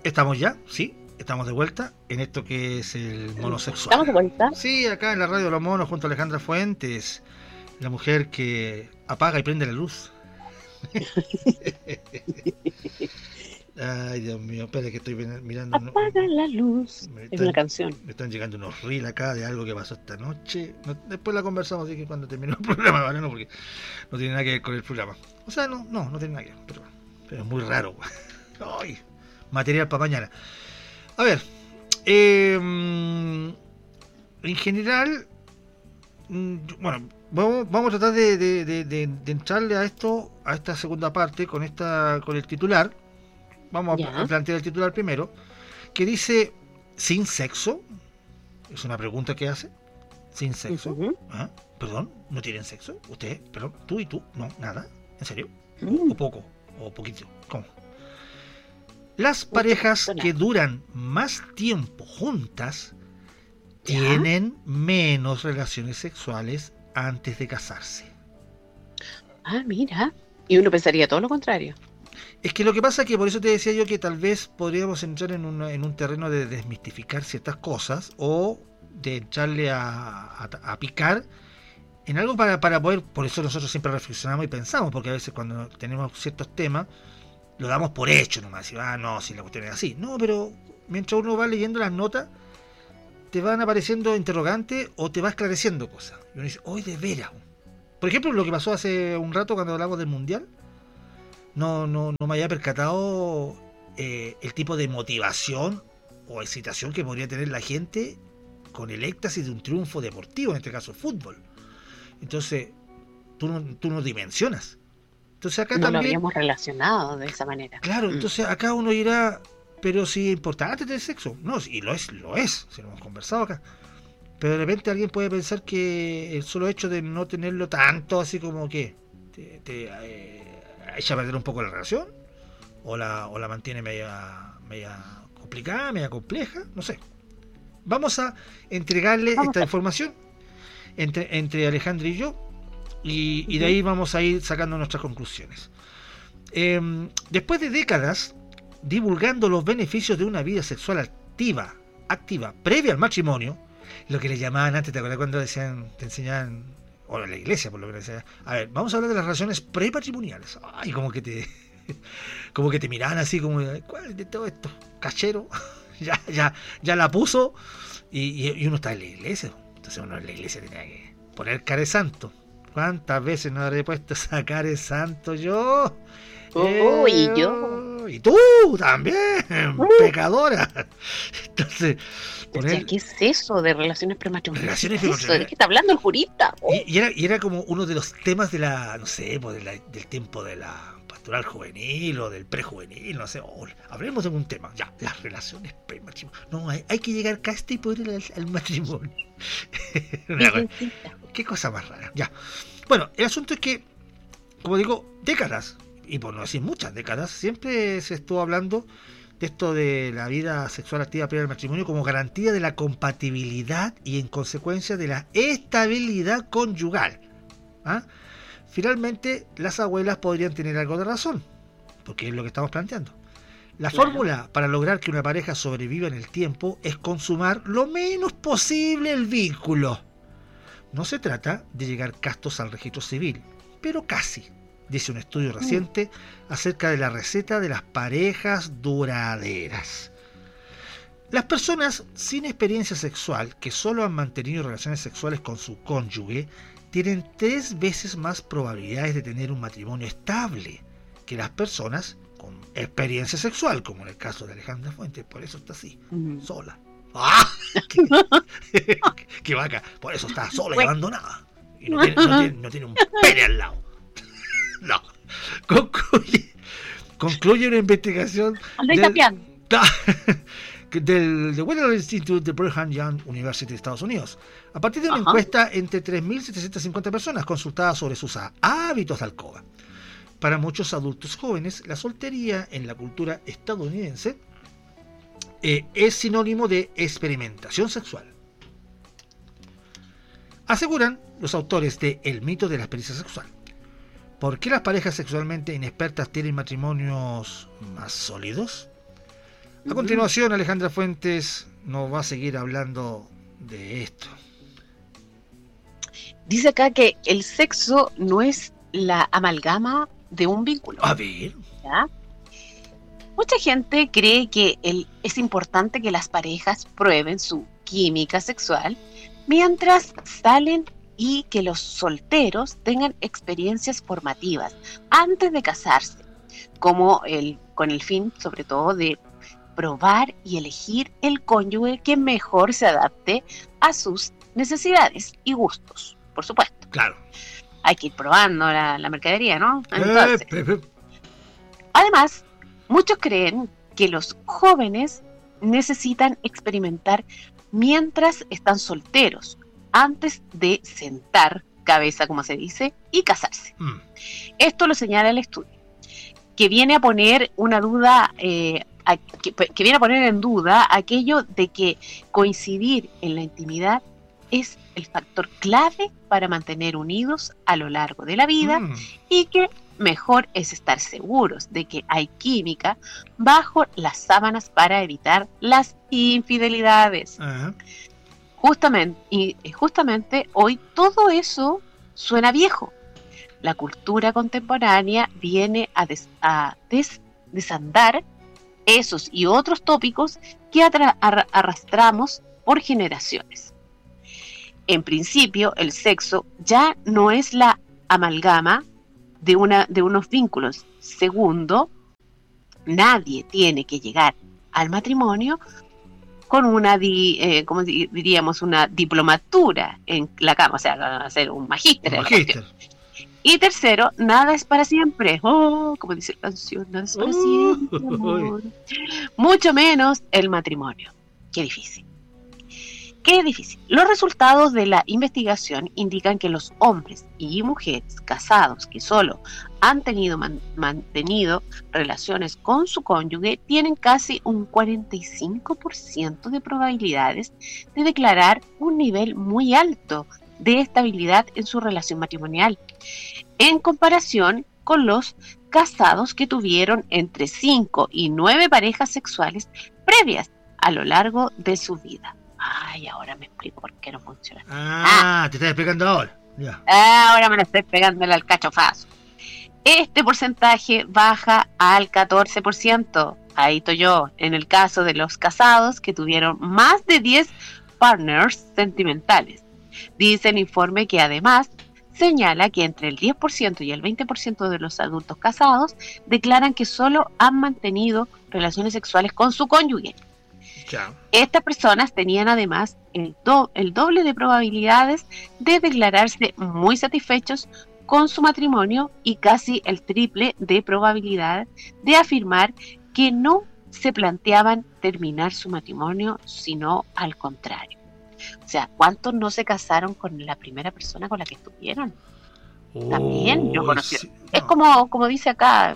Estamos ya, sí, estamos de vuelta en esto que es el monosexual. ¿Estamos de vuelta? Sí, acá en la radio de los monos junto a Alejandra Fuentes, la mujer que apaga y prende la luz. Ay, Dios mío, espera que estoy mirando. Apaga la luz. Es una canción. Me están llegando unos reels acá de algo que pasó esta noche. Después la conversamos, así que cuando termine el programa, ¿vale? No, porque no tiene nada que ver con el programa. O sea, no tiene nada que ver, pero es muy raro. Ay, material para mañana. A ver, en general, bueno, vamos a tratar de entrarle a esta segunda parte con el titular. Vamos a plantear el titular primero, que dice, ¿sin sexo? Es una pregunta que hace. ¿Sin sexo? Uh-huh. ¿Ah? ¿Perdón? ¿No tienen sexo? ¿Usted? ¿Perdón? ¿Tú y tú? No, nada. ¿En serio? ¿O poco? ¿O poquito? ¿Cómo? Las parejas que duran más tiempo juntas tienen menos relaciones sexuales antes de casarse. Ah, mira. Y uno pensaría todo lo contrario. Es que lo que pasa es que por eso te decía yo que tal vez podríamos entrar en un terreno de desmistificar ciertas cosas o de echarle a picar en algo para poder, por eso nosotros siempre reflexionamos y pensamos, porque a veces cuando tenemos ciertos temas lo damos por hecho nomás, y no, si la cuestión es así. No, pero mientras uno va leyendo las notas, te van apareciendo interrogantes o te va esclareciendo cosas. Y uno dice, hoy de veras. Por ejemplo, lo que pasó hace un rato cuando hablamos del Mundial, no me había percatado el tipo de motivación o excitación que podría tener la gente con el éxtasis de un triunfo deportivo, en este caso fútbol. Entonces, tú no dimensionas. Entonces acá no también, lo habíamos relacionado de esa manera. Claro, entonces acá uno dirá, pero si es importante tener sexo. No, y lo es, si lo hemos conversado acá. Pero de repente alguien puede pensar que el solo hecho de no tenerlo tanto, así como que te echa a perder un poco la relación, o la mantiene media complicada, media compleja, no sé. Vamos a entregarle esta información entre Alejandra y yo, y de ahí vamos a ir sacando nuestras conclusiones. Después de décadas divulgando los beneficios de una vida sexual activa previa al matrimonio, lo que le llamaban antes, ¿te acuerdas cuando te enseñaban, o en la iglesia por lo que decía, a ver, vamos a hablar de las relaciones prematrimoniales? Ay, como que te miraban así como, ¿cuál de todo esto? Cachero, ya la puso, y uno está en la iglesia, entonces uno en la iglesia tenía que poner cara de santo. ¿Cuántas veces no habré puesto esa cara de santo yo? Y yo. Y tú también, pecadora. Entonces, ¿qué es eso de relaciones prematrimoniales? ¿De qué está hablando el jurista? Y era como uno de los temas de la, no sé, del tiempo de la pastoral juvenil o del prejuvenil, no sé. Hablemos de un tema, ya, las relaciones prematrimoniales. No, hay que llegar casi y poder ir al matrimonio. Qué cosa más rara. Ya. Bueno, el asunto es que, como digo, décadas, y por no decir muchas décadas, siempre se estuvo hablando de esto de la vida sexual activa previa al matrimonio como garantía de la compatibilidad y en consecuencia de la estabilidad conyugal. Finalmente, las abuelas podrían tener algo de razón, porque es lo que estamos planteando. La fórmula para lograr que una pareja sobreviva en el tiempo es consumar lo menos posible el vínculo. No se trata de llegar castos al registro civil, pero casi, dice un estudio reciente acerca de la receta de las parejas duraderas. Las personas sin experiencia sexual que solo han mantenido relaciones sexuales con su cónyuge tienen 3 veces más probabilidades de tener un matrimonio estable que las personas con experiencia sexual, como en el caso de Alejandra Fuentes. Por eso está así, sola. ¡Ah! ¡Qué vaca! Por eso está sola y abandonada. Y no tiene un pene al lado. No. Concluye una investigación del The Weather Institute de Brigham Young University de Estados Unidos, a partir de una encuesta entre 3.750 personas consultadas sobre sus hábitos de alcoba. Para muchos adultos jóvenes, la soltería en la cultura estadounidense es sinónimo de experimentación sexual. Aseguran los autores de El mito de la experiencia sexual. ¿Por qué las parejas sexualmente inexpertas tienen matrimonios más sólidos? A continuación, Alejandra Fuentes nos va a seguir hablando de esto. Dice acá que el sexo no es la amalgama de un vínculo. A ver. ¿Ya? Mucha gente cree que es importante que las parejas prueben su química sexual mientras salen y que los solteros tengan experiencias formativas antes de casarse, con el fin, sobre todo, de probar y elegir el cónyuge que mejor se adapte a sus necesidades y gustos, por supuesto. Claro. Hay que ir probando la mercadería, ¿no? Entonces, además, muchos creen que los jóvenes necesitan experimentar mientras están solteros, antes de sentar cabeza, como se dice, y casarse. Esto lo señala el estudio, que viene a poner una duda, que viene a poner en duda aquello de que coincidir en la intimidad es el factor clave para mantener unidos a lo largo de la vida y que mejor es estar seguros de que hay química bajo las sábanas para evitar las infidelidades. Justamente hoy todo eso suena viejo. La cultura contemporánea viene a desandar esos y otros tópicos que arrastramos por generaciones. En principio, el sexo ya no es la amalgama de unos vínculos. Segundo, nadie tiene que llegar al matrimonio con una, como diríamos, una diplomatura en la cama, o sea, hacer un magíster. Y tercero, nada es para siempre. Como dice la canción, nada es para siempre, amor. Mucho menos el matrimonio. Qué difícil. Los resultados de la investigación indican que los hombres y mujeres casados que solo han mantenido relaciones con su cónyuge tienen casi un 45% de probabilidades de declarar un nivel muy alto de estabilidad en su relación matrimonial, en comparación con los casados que tuvieron entre 5 y 9 parejas sexuales previas a lo largo de su vida. Ay, ahora me explico por qué no funciona. Te estás explicando ahora. Ya. Ahora me lo estoy pegándole al cachofazo. Este porcentaje baja al 14%. Ahí estoy yo. En el caso de los casados que tuvieron más de 10 partners sentimentales. Dice el informe que además señala que entre el 10% y el 20% de los adultos casados declaran que solo han mantenido relaciones sexuales con su cónyuge. Ya. Estas personas tenían además el doble de probabilidades de declararse muy satisfechos con su matrimonio y casi el triple de probabilidad de afirmar que no se planteaban terminar su matrimonio, sino al contrario. O sea, ¿cuántos no se casaron con la primera persona con la que estuvieron? También yo conocí. Sí, no. Es como dice acá,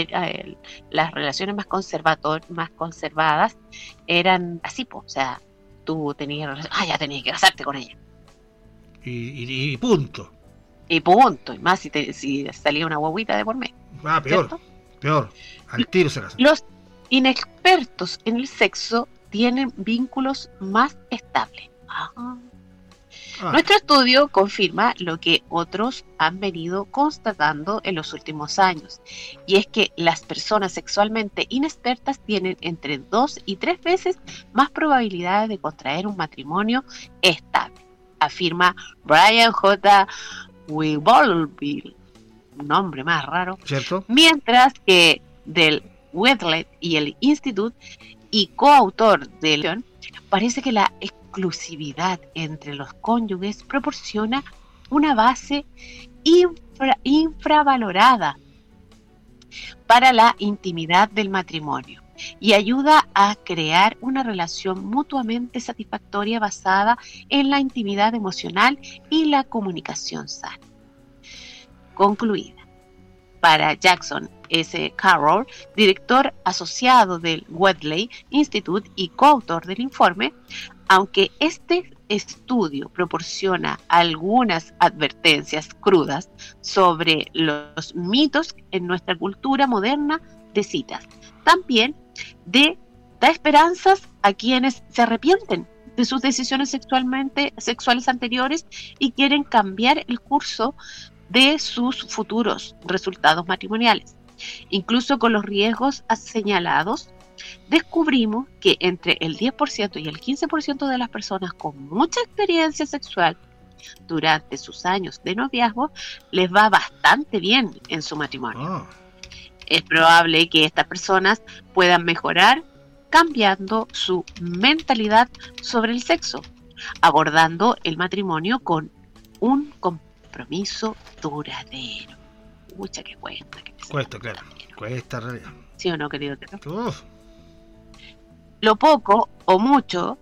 las relaciones más conservadas eran así, o sea, tú tenías ya tenías que casarte con ella. Y punto. Y punto. Y más si salía una guaguita de por medio. Peor. Al tiro se casan. Los inexpertos en el sexo tienen vínculos más estables. Nuestro estudio confirma lo que otros han venido constatando en los últimos años, y es que las personas sexualmente inexpertas tienen entre 2 y 3 veces más probabilidades de contraer un matrimonio estable, afirma Brian J. Wilbolville, un nombre más raro, ¿cierto? Mientras que del Wedley y el Institute y coautor de León, parece que la exclusividad entre los cónyuges proporciona una base infravalorada para la intimidad del matrimonio y ayuda a crear una relación mutuamente satisfactoria basada en la intimidad emocional y la comunicación sana. Concluida. Para Jackson S. Carroll, director asociado del Wedley Institute y coautor del informe, aunque este estudio proporciona algunas advertencias crudas sobre los mitos en nuestra cultura moderna de citas, también de da esperanzas a quienes se arrepienten de sus decisiones sexuales anteriores y quieren cambiar el curso de sus futuros resultados matrimoniales. Incluso con los riesgos señalados, descubrimos que entre el 10% y el 15% de las personas con mucha experiencia sexual durante sus años de noviazgo les va bastante bien en su matrimonio. Es probable que estas personas puedan mejorar cambiando su mentalidad sobre el sexo, abordando el matrimonio con un compromiso duradero. Mucha que cuesta. Cuesta, claro. Cuesta, realidad. ¿Sí o no, querido? Lo poco o mucho,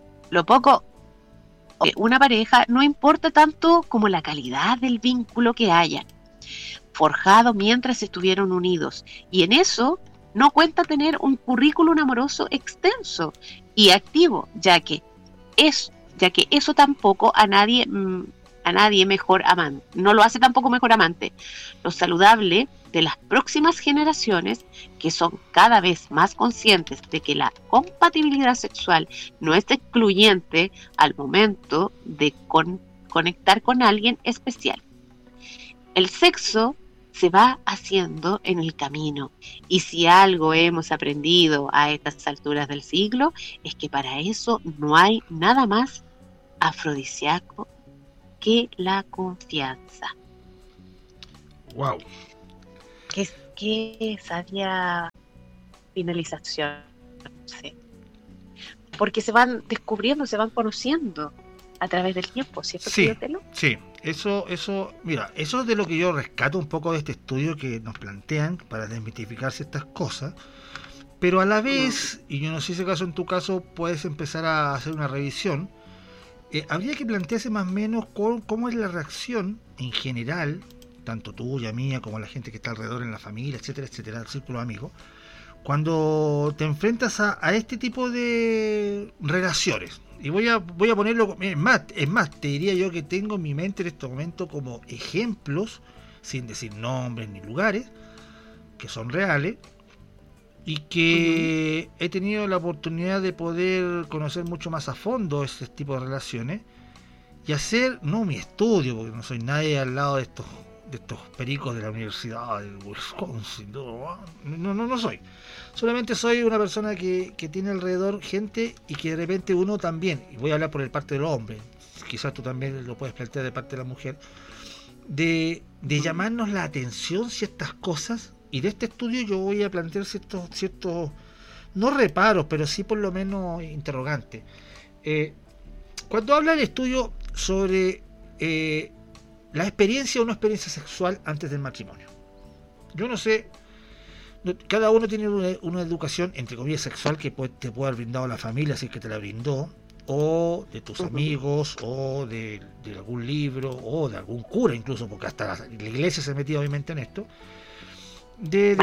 una pareja no importa tanto como la calidad del vínculo que hayan forjado mientras estuvieron unidos, y en eso no cuenta tener un currículum amoroso extenso y activo, ya que eso tampoco a nadie mejor amante, no lo hace tampoco mejor amante. Lo saludable de las próximas generaciones, que son cada vez más conscientes de que la compatibilidad sexual no es excluyente al momento de conectar con alguien especial. El sexo se va haciendo en el camino, y si algo hemos aprendido a estas alturas del siglo es que para eso no hay nada más afrodisíaco que la confianza. Wow. Qué sabia finalización. Sí. Porque se van descubriendo, se van conociendo a través del tiempo, ¿cierto? Sí, sí. Eso, mira, eso es de lo que yo rescato un poco de este estudio que nos plantean para desmitificar ciertas cosas, pero a la vez, y yo no sé si acaso en tu caso puedes empezar a hacer una revisión, habría que plantearse más o menos cómo es la reacción en general, tanto tuya, mía, como la gente que está alrededor en la familia, etcétera, etcétera, el círculo de amigos, cuando te enfrentas a este tipo de relaciones. Y voy a ponerlo, es más, te diría yo que tengo en mi mente en este momento como ejemplos, sin decir nombres ni lugares, que son reales, y que he tenido la oportunidad de poder conocer mucho más a fondo este tipo de relaciones, y hacer, no mi estudio, porque no soy nadie al lado de estos pericos de la Universidad de Wisconsin, no soy. Solamente soy una persona que tiene alrededor gente, y que de repente uno también, y voy a hablar por el parte del hombre, quizás tú también lo puedes plantear de parte de la mujer, de llamarnos la atención ciertas cosas, y de este estudio yo voy a plantear ciertos no reparos, pero sí por lo menos interrogantes. Cuando habla el estudio sobre la experiencia o no experiencia sexual antes del matrimonio, yo no sé, cada uno tiene una educación entre comillas sexual que te puede haber brindado la familia, si es que te la brindó, o de tus amigos, o de algún libro, o de algún cura incluso, porque hasta la iglesia se metía obviamente en esto, de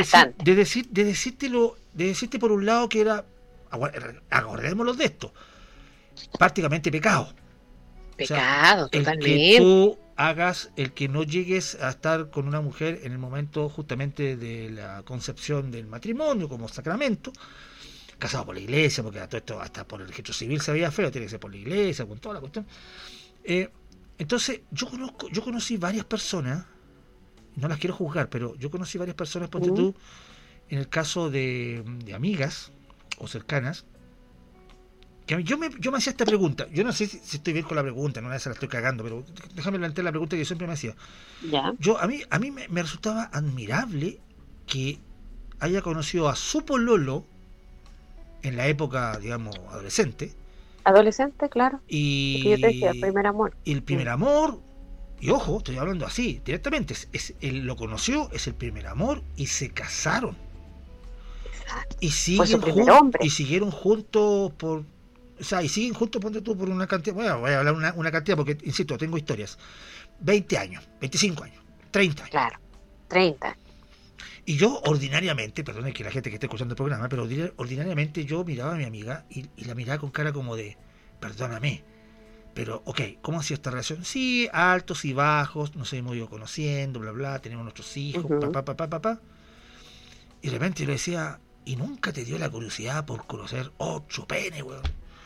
decirte por un lado que era, acordémonos de esto, prácticamente pecado, totalmente. El que tú hagas, el que no llegues a estar con una mujer en el momento justamente de la concepción del matrimonio como sacramento, casado por la iglesia, porque todo esto hasta por el registro civil se veía feo, tiene que ser por la iglesia, con toda la cuestión. Entonces yo conocí varias personas, no las quiero juzgar, pero yo conocí varias personas, ponte tú, en el caso de amigas o cercanas, que yo me hacía esta pregunta. Yo no sé si estoy bien con la pregunta, no la estoy cagando, pero déjame plantear la pregunta que yo siempre me hacía. ¿Ya? A mí me resultaba admirable que haya conocido a su pololo en la época, digamos, adolescente. Adolescente, claro. Y yo te decía, el primer amor. Y el primer amor, y ojo, estoy hablando así, directamente, él lo conoció, es el primer amor, y se casaron. Exacto. Y siguieron juntos por... O sea, y siguen juntos, ponte tú, por una cantidad... Bueno, voy a hablar una cantidad porque, insisto, tengo historias. 20 años, 25 años, 30 años. Claro, 30. Y yo ordinariamente, perdón que la gente que esté escuchando el programa, pero ordinariamente yo miraba a mi amiga y la miraba con cara como de, perdóname, pero ok, ¿cómo ha sido esta relación? Sí, altos y bajos, nos hemos ido conociendo, bla, bla, tenemos nuestros hijos, papá. Y de repente yo le decía, ¿Y nunca te dio la curiosidad por conocer otro pene, weón?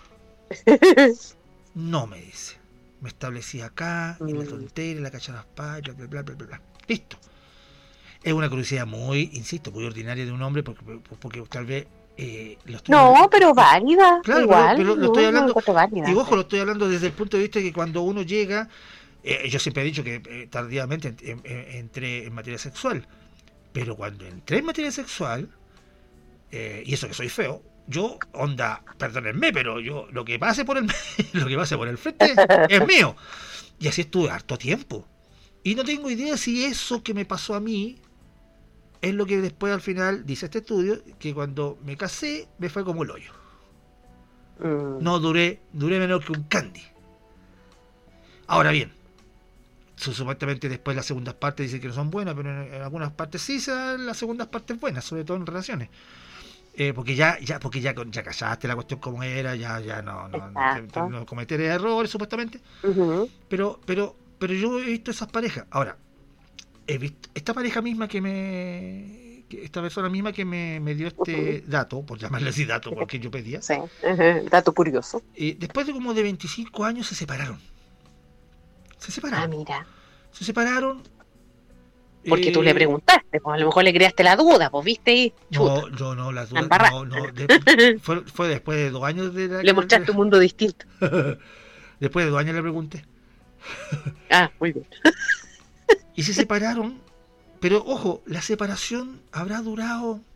No, me dice. Me establecí acá, en la tontera, en la cacharaspa, bla, bla, bla, bla, bla, bla. Listo. Es una curiosidad muy, insisto, muy ordinaria de un hombre, porque tal vez lo estoy No, pero válida. Claro, igual, pero lo no, estoy no hablando, encuentro válida. y ojo, lo estoy hablando desde el punto de vista de que cuando uno llega, yo siempre he dicho que tardíamente entré en materia sexual, pero cuando entré en materia sexual, y eso que soy feo, yo, onda, perdónenme, pero yo, lo que pase por el lo que pase por el frente es mío. Y así estuve harto tiempo. Y no tengo idea si eso que me pasó a mí es lo que después al final dice este estudio, que cuando me casé me fue como el hoyo. No duré menos que un candy. Ahora bien, supuestamente después las segundas partes dicen que no son buenas, pero en algunas partes sí se dan las segundas partes buenas, sobre todo en relaciones. Porque ya callaste la cuestión como era, ya no cometer errores supuestamente. Uh-huh. Pero yo he visto esas parejas. Ahora, he visto esta pareja misma esta persona misma que me dio este dato, por llamarle así dato, porque yo pedía. Sí, dato curioso. Después de como de 25 años se separaron. Ah, mira. Se separaron. Porque tú le preguntaste, pues a lo mejor le creaste la duda, pues viste y chuta. No, las dudas. Fue después de 2 años de la. Le mostraste un mundo distinto. Después de 2 años le pregunté. Ah, muy bien. Y se separaron, pero ojo, la separación habrá durado